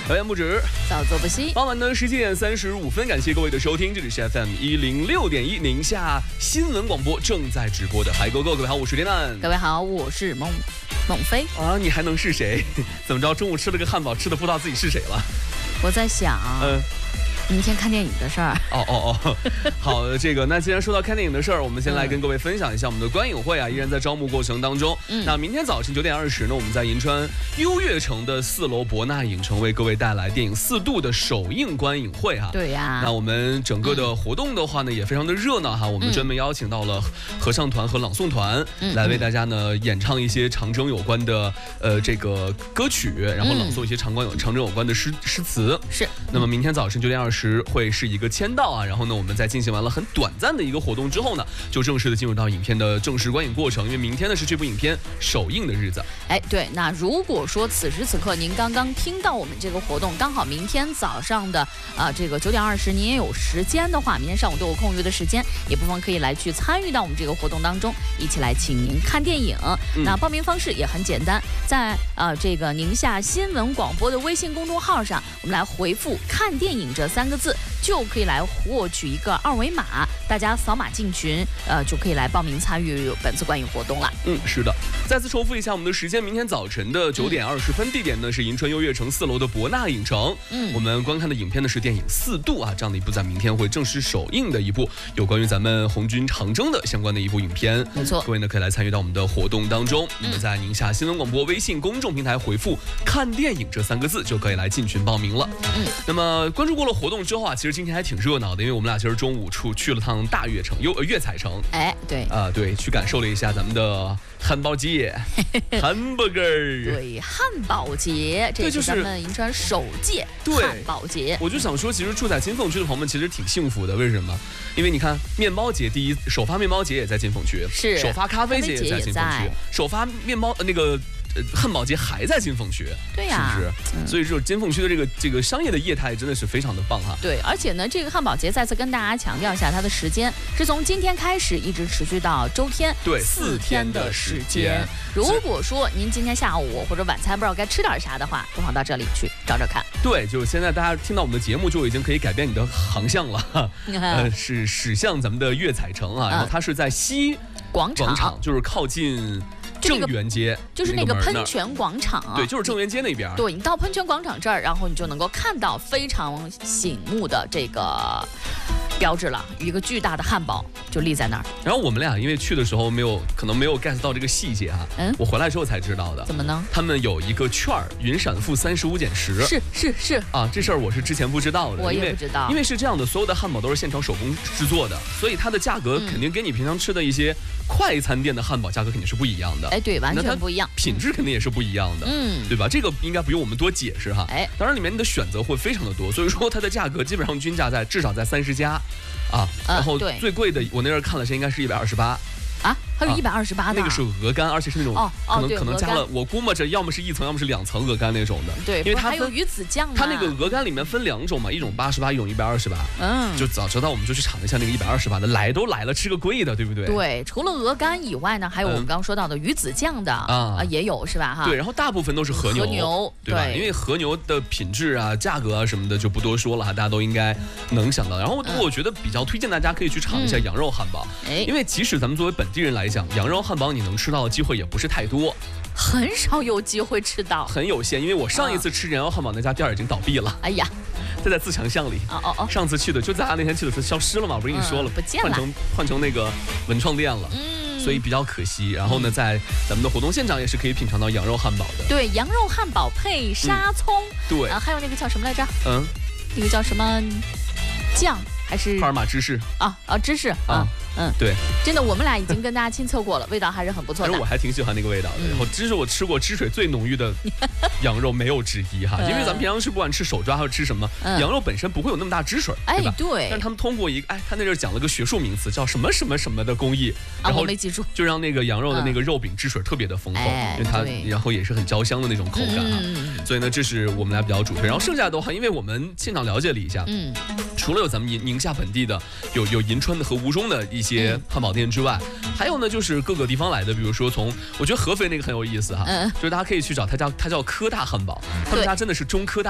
表演不止， 早做不息。 傍晚的10点35分，感谢各位的收听，这里是 FM 106.1宁夏新闻广播正在直播的海狗狗。各位好，我是天南。 各位好，我是孟非。 啊，你还能是谁？怎么着？中午吃了个汉堡，吃的不知道自己是谁了？ 我在想，明天看电影的事儿。 好，那既然说到看电影的事儿，我们先来跟各位分享一下我们的观影会啊，依然在招募过程当中。那明天早晨9点20呢，我们在银川优越城的4楼博纳影城为各位带来电影《4度》的首映观影会哈。 对呀。 那我们整个的活动的话呢，也非常的热闹哈。我们专门邀请到了合唱团和朗诵团来为大家呢演唱一些长征有关的这个歌曲，然后朗诵一些长征有关的诗词。 是。 那么明天早晨9点20会是一个签到啊，然后呢，我们在进行完了很短暂的一个活动之后呢，就正式的进入到影片的正式观影过程。因为明天呢是这部影片首映的日子。 对，那如果说此时此刻您刚刚听到我们这个活动，刚好明天早上的这个9点20您也有时间的话，明天上午都有空余的时间，也不妨可以来去参与到我们这个活动当中，一起来请您看电影。那报名方式也很简单，在这个宁夏新闻广播的微信公众号上，我们来回复看电影这3个字，就可以来获取一个2维码，大家扫码进群，就可以来报名参与本次观影活动了。 是的。再次重复一下我们的时间，明天早晨的9点20分，地点呢是银川优越城4楼的博纳影城。我们观看的影片呢是电影《4度》啊，这样的一部在明天会正式首映的一部有关于咱们红军长征的相关的一部影片。 没错， 各位呢可以来参与到我们的活动当中。那么在宁夏新闻广播微信公众平台回复“看电影”这3个字，就可以来进群报名了。那么关注过了活动之后啊，其实今天还挺热闹的，因为我们俩其实中午去了趟大悦城悦彩城。对，去感受了一下咱们的汉堡节，hamburger。 对，汉堡节，这是咱们银川首届汉堡节。 我就想说，其实住在金凤区的朋友们其实挺幸福的，为什么？因为你看，面包节首发面包节也在金凤区， 是首发咖啡节也在金凤区，首发面包汉堡节还在金凤区， 对呀， 是不是？所以就是金凤区的这个商业的业态真的是非常的棒哈。 对，而且呢，这个汉堡节再次跟大家强调一下，它的时间是从今天开始一直持续到周天， 对，4天的时间。 如果说您今天下午或者晚餐不知道该吃点啥的话，不妨到这里去找找看。 对，就是现在大家听到我们的节目就已经可以改变你的航向了，是驶向咱们的悦彩城啊，然后它是在西广场，就是靠近正源街， 就是那个喷泉广场啊， 对，就是正源街那边。 对，你到喷泉广场这儿，然后你就能够看到非常醒目的这个标志了，一个巨大的汉堡就立在那儿。 然后我们俩因为去的时候可能没有 get 到这个细节哈，我回来之后才知道的。 怎么呢？他们有一个券儿，云闪付35减10。 是啊，这事儿我是之前不知道的， 我也不知道。 因为是这样的，所有的汉堡都是现场手工制作的，所以它的价格肯定跟你平常吃的一些快餐店的汉堡价格肯定是不一样的。 对，完全不一样， 品质肯定也是不一样的，对吧？这个应该不用我们多解释哈。当然里面你的选择会非常的多，所以说它的价格基本上均价至少在30加，然后最贵的我那阵看了是应该是128。 还有128的， 那个是鹅肝，而且是那种可能加了，我估摸着要么是1层，要么是2层鹅肝那种的。 对， 因为它还有鱼子酱。 它那个鹅肝里面分2种嘛，一种88，一种128。就早知道我们就去尝一下那个128的，来都来了，吃个贵的，对不对？ 对，除了鹅肝以外呢，还有我们刚刚说到的鱼子酱的也有是吧？ 对，然后大部分都是和牛，对吧？因为和牛的品质啊、价格啊什么的就不多说了哈，大家都应该能想到。然后我觉得比较推荐大家可以去尝一下羊肉汉堡，因为即使咱们作为本地人来讲，羊肉汉堡你能吃到的机会也不是太多， 很少有机会吃到， 很有限。因为我上一次吃羊肉汉堡那家店已经倒闭了。 哎呀， 在自强巷里。上次去的就在那天去的时候消失了嘛，我不是跟你说了， 不见了， 换成那个文创店了。所以比较可惜。然后呢，在咱们的活动现场也是可以品尝到羊肉汉堡的。 对，羊肉汉堡配沙葱。 对， 还有那个叫什么来着？那个叫什么酱？还是帕尔玛芝士芝士对， 真的，我们俩已经跟大家亲测过了，味道还是很不错的。 而我还挺喜欢那个味道的。然后这是我吃过汁水最浓郁的羊肉，没有之一哈。因为咱们平常是不管吃手抓还是吃什么，羊肉本身不会有那么大汁水，对吧？ 对。 但他们通过一个他那阵讲了个学术名词，叫什么什么什么的工艺，然后我没记住， 就让那个羊肉的那个肉饼汁水特别的丰厚，因为它然后也是很焦香的那种口感哈。所以呢，这是我们俩比较主推。然后剩下的话，因为我们现场了解了一下，除了有咱们宁夏本地的，有银川的和吴中的一些汉堡店之外，还有呢就是各个地方来的，比如说我觉得合肥那个很有意思哈，就是大家可以去找他叫科大汉堡，他们家真的是中科大。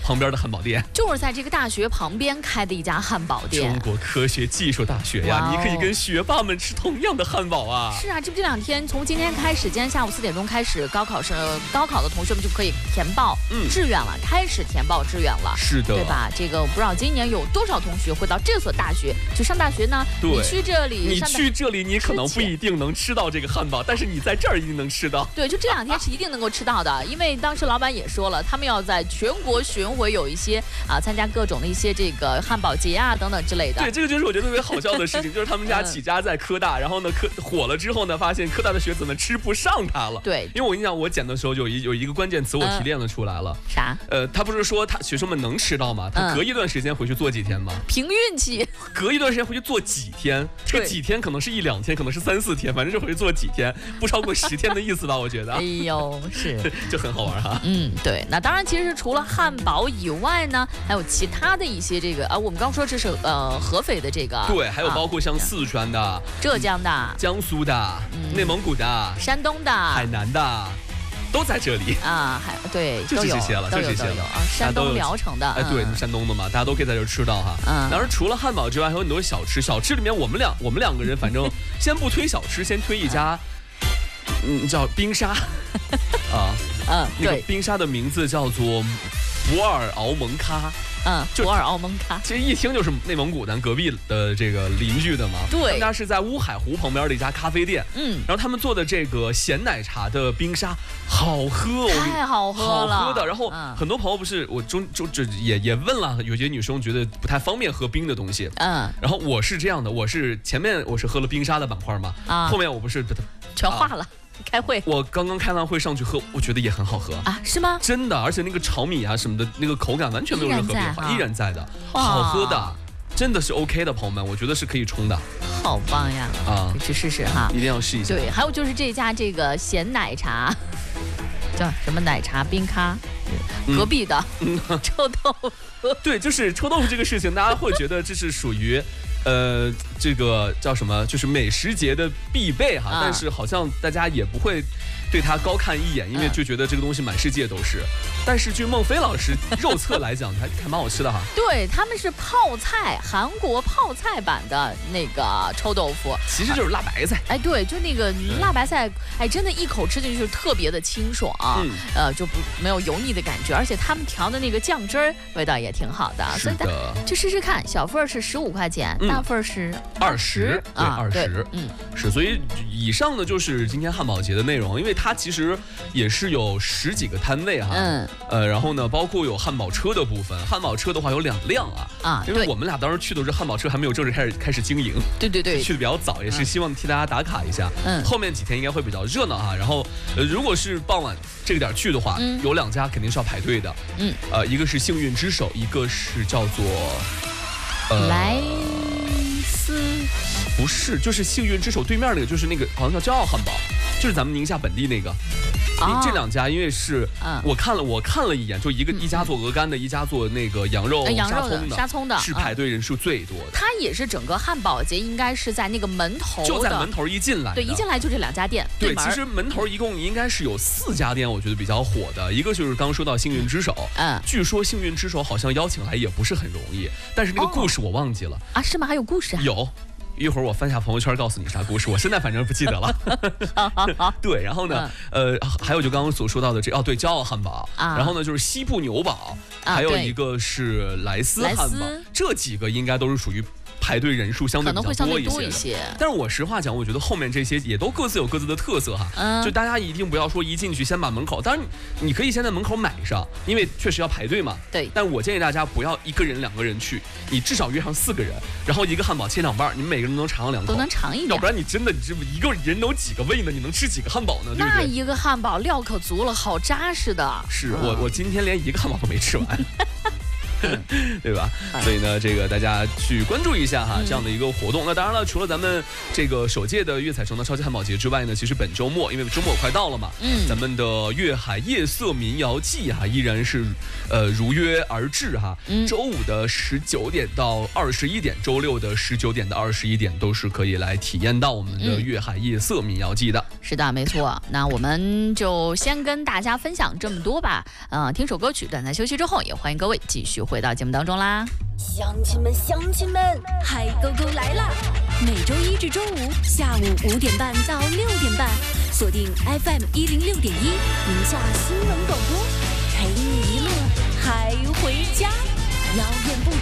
旁边的汉堡店， 就是在这个大学旁边开的一家汉堡店。 中国科学技术大学呀，你可以跟学霸们吃同样的汉堡啊。 是啊，这2天从今天开始，今天下午4点钟开始，高考的同学们就可以填报志愿了，开始填报志愿了。 是的， 对吧？这个我不知道今年有多少同学会到这所大学去上大学呢？ 对， 你去这里， 你可能不一定能吃到这个汉堡，但是你在这儿一定能吃到。 对，就这2天是一定能够吃到的，因为当时老板也说了，他们要在全国巡回，有一些参加各种的一些这个汉堡节啊等等之类的。 对，这个就是我觉得特别好笑的事情，就是他们家起家在科大，然后呢火了之后呢，发现科大的学子们吃不上它了。 对， 因为我跟你讲，我剪的时候有一个关键词我提炼了出来了。 啥？ 他不是说学生们能吃到吗？他隔一段时间回去做几天吗？ 凭运气。 隔一段时间回去做几天？这个几天可能是1、2天，可能是3、4天，反正就回去做几天，不超过10天的意思吧？我觉得。 哎呦，是， 就很好玩哈。 对。那当然，其实除了汉堡以外呢，还有其他的一些这个我们刚说这是合肥的这个。 对，还有包括像四川的、 浙江的、 江苏的、内蒙古的、 山东的、 海南的。都在这里对， 就是这些了，就这些了。 山东聊城的， 对，山东的嘛，大家都可以在这吃到哈。当然，除了汉堡之外，还有很多小吃。小吃里面，我们两个人，反正先不推小吃，先推一家，叫冰沙那个冰沙的名字叫做博尔敖蒙咖。 博尔敖蒙咖， 其实一听就是内蒙古咱隔壁的这个邻居的嘛。 对， 他们家是在乌海湖旁边的一家咖啡店。然后他们做的这个咸奶茶的冰沙好喝， 太好喝了， 好喝的。然后很多朋友不是我也问了，有些女生觉得不太方便喝冰的东西。然后我是这样的，前面我是喝了冰沙的板块嘛，后面我不是全化了。开会， 我刚刚开完会上去喝，我觉得也很好喝是吗？ 真的，而且那个炒米什么的，那个口感完全没有任何变化，依然在的，好喝的，真的是 OK 的，朋友们，我觉得是可以冲的， 好棒呀！去试试哈， 一定要试一下。 对，还有就是这家这个咸奶茶，叫什么奶茶冰咖，隔壁的臭豆腐。 对，就是臭豆腐这个事情，大家会觉得这是属于。这个叫什么？就是美食节的必备哈，但是好像大家也不会对它高看一眼，因为就觉得这个东西满世界都是。但是据孟非老师肉测来讲，还蛮好吃的哈。 对，他们是泡菜，韩国泡菜版的那个臭豆腐， 其实就是辣白菜。 对，就那个辣白菜，真的一口吃进去特别的清爽，就没有油腻的感觉，而且他们调的那个酱汁儿味道也挺好的，所以大家去试试看。小份是15块钱，大份是20 啊，20，是。所以以上呢就是今天汉堡节的内容，因为它其实也是有10几个摊位哈，然后呢，包括有汉堡车的部分，汉堡车的话有2辆因为我们俩当时去的时候，汉堡车还没有正式开始经营， 对， 去的比较早，也是希望替大家打卡一下，后面几天应该会比较热闹哈。然后如果是傍晚这个点去的话，有2家肯定是要排队的，一个是幸运之手，一个是叫做莱斯。 不是，就是幸运之手对面那个，就是那个好像叫骄傲汉堡，就是咱们宁夏本地那个。这2家因为是我看了一眼，就一家做鹅肝的，一家做那个羊肉沙葱的， 是排队人数最多的。 它也是整个汉堡节应该是在那个门头， 就在门头一进来， 对，一进来就这2家店。 对，其实门头一共应该是有4家店，我觉得比较火的，一个就是刚说到幸运之手，据说幸运之手好像邀请来也不是很容易，但是那个故事我忘记了是吗？还有故事有。一会儿我翻下朋友圈告诉你啥故事，我现在反正不记得了。 好。 对，然后呢，还有就刚刚所说到的对，骄傲汉堡，然后呢就是西部牛堡，还有一个是莱斯汉堡，这几个应该都是属于排队人数相对比较多一些，但是我实话讲，我觉得后面这些也都各自有各自的特色哈。就大家一定不要说一进去先把门口，当然你可以先在门口买上，因为确实要排队嘛。 对。 但我建议大家不要1个人、2个人去，你至少约上4个人，然后一个汉堡切2半，你们每个人都能尝上2口， 都能尝一点。 要不然你真的这一个人有几个胃呢？你能吃几个汉堡呢？对不对？ 那一个汉堡料可足了，好扎实的。 是我今天连1个汉堡都没吃完。对吧？所以呢，这个大家去关注一下哈，这样的一个活动。那当然了，除了咱们这个首届的粤彩城的超级汉堡节之外呢，其实本周末因为周末快到了嘛，咱们的粤海夜色民谣季哈依然是如约而至哈。周5的19点到21点，周6的19点到21点都是可以来体验到我们的粤海夜色民谣季的。 是的，没错。那我们就先跟大家分享这么多吧。听首歌曲，短暂休息之后，也欢迎各位继续回到节目当中啦。 乡亲们，海勾勾来啦！每周一至周五下午5点半到6点半，锁定 FM 106.1宁夏新闻广播，陪你一路还回家，遥远不